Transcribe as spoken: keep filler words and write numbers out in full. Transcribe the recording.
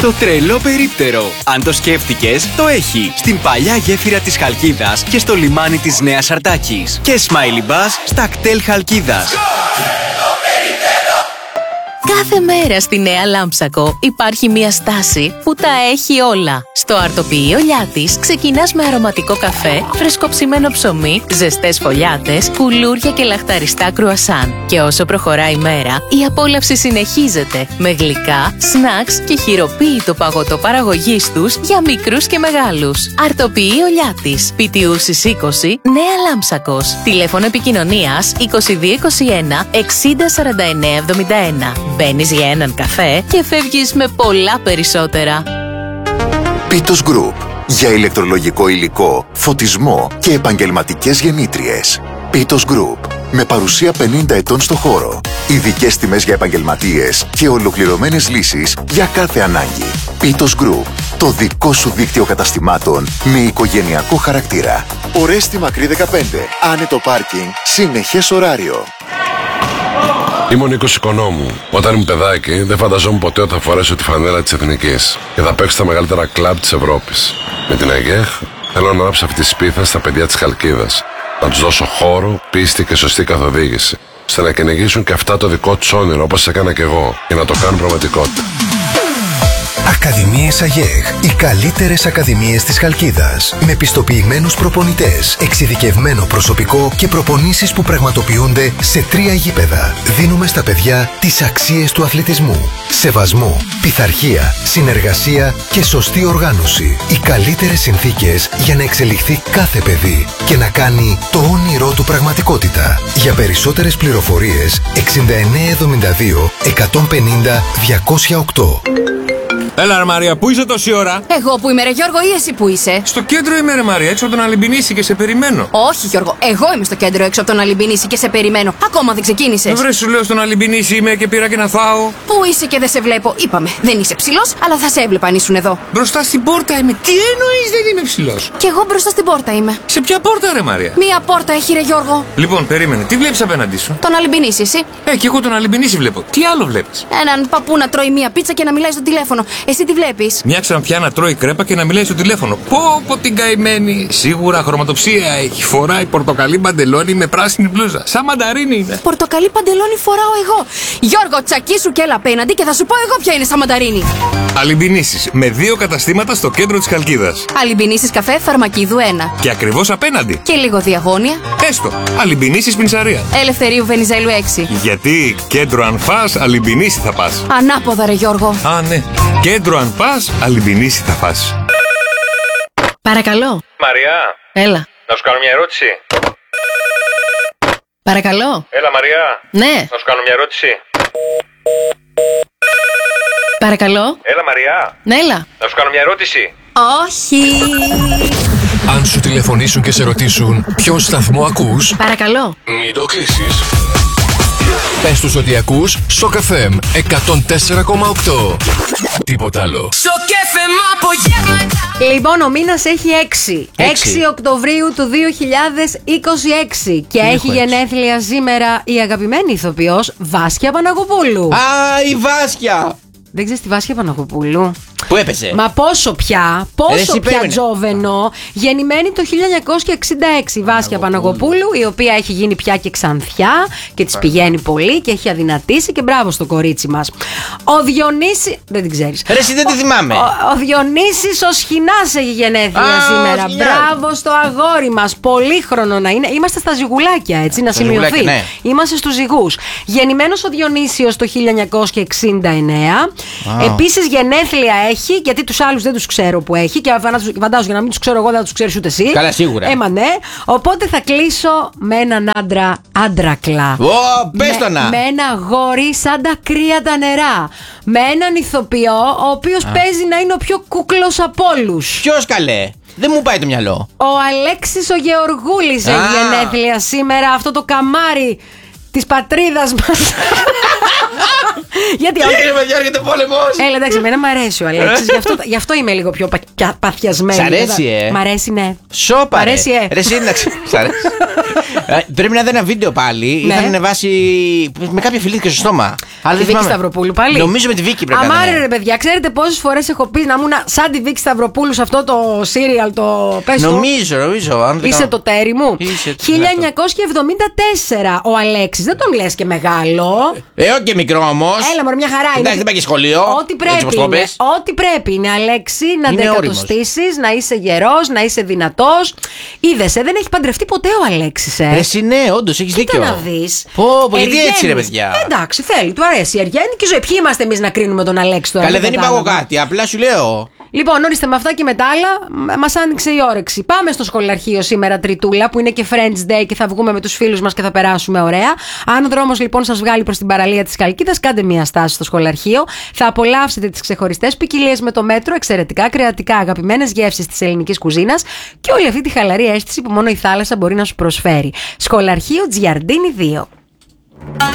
Το τρελό περίπτερο. Αν το σκέφτηκες, το έχει. Στην παλιά γέφυρα της Χαλκίδας και στο λιμάνι της Νέας Αρτάκης. Και Smiley Bus στα κτέλ Χαλκίδας. Κάθε μέρα στη Νέα Λάμψακο υπάρχει μια στάση που τα έχει όλα. Στο αρτοποιείο Λιάτης ξεκινάς με αρωματικό καφέ, φρεσκοψημένο ψωμί, ζεστές φωλιάτες, κουλούρια και λαχταριστά κρουασάν. Και όσο προχωράει η μέρα, η απόλαυση συνεχίζεται με γλυκά, σνακς και χειροποίητο παγωτό παραγωγής τους για μικρούς και μεγάλους. Αρτοποιείο Λιάτης, Πιτιούσης είκοσι, Νέα Λάμψακος. Τηλέφωνο επικοινωνίας είκοσι δύο είκοσι ένα εξήντα σαράντα εννέα εβδομήντα ένα. Μπαίνεις για έναν καφέ και φεύγεις με πολλά περισσότερα. Πίτος Group. Για ηλεκτρολογικό υλικό, φωτισμό και επαγγελματικές γεννήτριες. Πίτος Group. Με παρουσία πενήντα ετών στο χώρο. Ειδικές τιμές για επαγγελματίες και ολοκληρωμένες λύσεις για κάθε ανάγκη. Πίτος Group. Το δικό σου δίκτυο καταστημάτων με οικογενειακό χαρακτήρα. Ορέστη Μακρύ δεκαπέντε. Άνετο πάρκινγκ. Συνεχές ωράριο. Είμαι ο Νίκος Οικονόμου. Όταν ήμουν παιδάκι, δεν φανταζόμουν ποτέ ότι θα φορέσω τη φανέλα της Εθνικής και θα παίξω στα μεγαλύτερα κλαμπ της Ευρώπης. Με την ΑΓΕΧ θέλω να ανάψω αυτή τη σπίθα στα παιδιά της Χαλκίδας. Να τους δώσω χώρο, πίστη και σωστή καθοδήγηση, ώστε να κυνηγήσουν και αυτά το δικό τους όνειρο όπως έκανα κι εγώ και να το κάνουν πραγματικότητα. Ακαδημίες ΑΓΕΧ. Οι καλύτερες ακαδημίες της Χαλκίδας. Με πιστοποιημένους προπονητές, εξειδικευμένο προσωπικό και προπονήσεις που πραγματοποιούνται σε τρία γήπεδα. Δίνουμε στα παιδιά τις αξίες του αθλητισμού. Σεβασμό, πειθαρχία, συνεργασία και σωστή οργάνωση. Οι καλύτερες συνθήκες για να εξελιχθεί κάθε παιδί και να κάνει το όνειρό του πραγματικότητα. Για περισσότερες πληροφορίες εξήντα εννέα εβδομήντα δύο εκατόν πενήντα διακόσια οκτώ. Έλα ρε Μαρία, πού είσαι τόση ώρα? Εγώ που είμαι ρε Γιώργο ή εσύ που είσαι? Στο κέντρο είμαι ρε Μαρία, έξω από τον Αλυμπινίση και σε περιμένω. Όχι Γιώργο, εγώ είμαι στο κέντρο έξω από τον Αλυμπινίση και σε περιμένω. Ακόμα δεν ξεκίνησες. Βρε σου λέω στον Αλυμπινίση είμαι και πήρα και να φάω. Πού είσαι και δεν σε βλέπω? Είπαμε, δεν είσαι ψηλός, αλλά θα σε έβλεπα αν ήσουν εδώ. Μπροστά στην πόρτα είμαι. Τι εννοείς δεν είμαι ψηλός? Κι εγώ μπροστά στην πόρτα είμαι. Σε ποια πόρτα ρε Μαρία? Μία πόρτα έχει ρε Γιώργο. Λοιπόν, περίμενε, τι βλέπεις απέναντί σου? Τον Αλυμπινίση εσύ. Ε, και εγώ τον Αλυμπινίση βλέπω. Τι άλλο βλέπεις? Έναν παππού να τρώει μία πίτσα και να μιλάει στο τηλέφωνο. Εσύ τι βλέπεις? Μια ξανθιά να τρώει κρέπα και να μιλάει στο τηλέφωνο. Πω πω την καημένη. Σίγουρα χρωματοψία έχει. Φοράει πορτοκαλί παντελόνι με πράσινη μπλούζα. Σαν μανταρίνι είναι. Πορτοκαλί παντελόνι φοράω εγώ. Γιώργο, τσακίσου και έλα απέναντι και θα σου πω εγώ ποια είναι σαν μανταρίνι. Αλυμπινίσεις με δύο καταστήματα στο κέντρο της Χαλκίδας. Αλυμπινίσεις καφέ Φαρμακίδου ένα. Και ακριβώς απέναντι. Και λίγο διαγώνια. Έστω. Αλυμπινίσεις Πινσαρία. Ελευθερίου Βενιζέλου έξι. Γιατί κέντρο αν φας, Αλυμπινίση θα πας. Ανάποδα ρε Γιώργο. Α, ναι. Κέντρο αν πας, Αλυμπινίση θα φας. Παρακαλώ. Μαριά. Έλα. Να σου κάνω μια ερώτηση. Παρακαλώ. Έλα Μαριά. Ναι. Να σου κάνω μια ερώτηση. Παρακαλώ. Έλα Μαριά. Ναι, έλα. Να σου κάνω μια ερώτηση. Όχι. Αν σου τηλεφωνήσουν και σε ρωτήσουν ποιον σταθμό ακούς, Παρακαλώ. μην το κλείσεις. Πες τους ότι ακούς Σοκ εφ εμ εκατόν τέσσερα κόμμα οκτώ. Τίποτα άλλο. Λοιπόν, ο μήνας έχει έξι. έξι Οκτωβρίου του δύο χιλιάδες είκοσι έξι. Και έχει έχω γενέθλια σήμερα η αγαπημένη ηθοποιός Βάσια Παναγοπούλου. Α, η Βάσια! Δεν ξέρεις τη Βάσια Παναγοπούλου? Πού έπεσε? Μα πόσο πια, πόσο εσύ πια περίμενε. τζόβενο. Γεννημένη το χίλια εννιακόσια εξήντα έξι η Βάσια Παναγοπούλου, η οποία έχει γίνει πια και ξανθιά και της πηγαίνει πολύ και έχει αδυνατήσει και μπράβο στο κορίτσι μας. Ο Διονύσης, δεν την ξέρεις. Ρε εσύ δεν τη θυμάμαι. Ο, ο Διονύσης ο Σχοινάς έχει γενέθλια Α, σήμερα. ο Σχοινάς. Μπράβο στο αγόρι μας. Πολύχρονο να είναι. Είμαστε στα ζυγουλάκια, έτσι, να Στα σημειωθεί. ζυγουλάκια, ναι. Είμαστε στους ζυγούς. Γεννημένος ο Διονύσιος το χίλια εννιακόσια εξήντα εννέα. Επίσης γενέθλια έχει, γιατί τους άλλους δεν τους ξέρω που έχει. Και φαντάζομαι για να μην τους ξέρω εγώ, δεν θα τους ξέρεις ούτε εσύ. Καλά, σίγουρα. Έμα ναι. Οπότε θα κλείσω με έναν άντρα, άντρακλα. Ω, πες το να. Με ένα αγόρι σαν τα κρύα τα νερά. Με έναν ηθοποιό, ο οποίος παίζει να είναι ο πιο κούκλος από όλους. Ποιος καλέ? Δεν μου πάει το μυαλό. Ο Αλέξης ο Γεωργούλης έχει γενέθλια σήμερα. Αυτό το καμάρι της πατρίδας μας. Γιατί Τι έγινε, παιδιά, έρχεται πόλεμος. Έλα, εντάξει, εμένα μου αρέσει ο Αλέξης. Γι' αυτό, γι' αυτό είμαι λίγο πιο πα, παθιασμένη. Σ' αρέσει, ε? Μ' αρέσει, ναι. Σόπα. Μ' αρέσει, ε. Ρε, σύνταξη. Σ' αρέσει. Ε, Πρέπει να δει ένα βίντεο πάλι. Ναι. Είχαν ανεβάσει με κάποια φιλίδια στο στόμα. Αλλά Τη δεν Βίκη θυμάμαι. Σταυροπούλου πάλι. Νομίζω με τη Βίκη πρέπει να Αμάρε, είναι. ρε παιδιά, ξέρετε πόσες φορές έχω πει να ήμουν σαν τη Βίκη Σταυροπούλου σε αυτό το σύριαλ, το πες το. Νομίζω, νομίζω. αν δεν Είσαι κάνω- το τέρι μου. Είσαι το- χίλια εννιακόσια εβδομήντα τέσσερα ο Αλέξης. Δεν τον λες και μεγάλο. Ε, όχι και μικρό όμως. Έλα, μωρέ, μια χαρά είναι. Εντάξει, δεν πάει και σχολείο. Ό,τι Έτσι πρέπει, όπως το είναι, πες. ό,τι πρέπει είναι, Αλέξη, να Είναι αντεκατοστήσεις, να είσαι γερός, να είσαι δυνατός. Είδεσαι, δεν έχει παντρευτεί ποτέ ο Αλέξης, ε. Εσύ ναι, όντως έχεις Κοίτα δίκιο. να δεις. Πω, πω, γιατί Εργένης. έτσι ρε παιδιά. Ε, εντάξει, θέλει, του αρέσει η εργένικη ζωή. Ποιοι είμαστε εμείς να κρίνουμε τον Αλέξη τώρα. Καλέ, δεν είπα εγώ κατάλαβα. κάτι, απλά σου λέω. Λοιπόν, όριστε με αυτά και με τα άλλα, μας άνοιξε η όρεξη. Πάμε στο σχολαρχείο σήμερα, Τριτούλα, που είναι και Friends Day και θα βγούμε με τους φίλους μας και θα περάσουμε ωραία. Αν ο δρόμος λοιπόν σας βγάλει προς την παραλία της Χαλκίδας, κάντε μια στάση στο σχολαρχείο. Θα απολαύσετε τις ξεχωριστές ποικιλίες με το μέτρο, εξαιρετικά κρεατικά, αγαπημένες γεύσεις της ελληνικής κουζίνας και όλη αυτή τη χαλαρή αίσθηση που μόνο η θάλασσα μπορεί να σου προσφέρει. Σχολαρχείο Τζιαρντίνι δύο.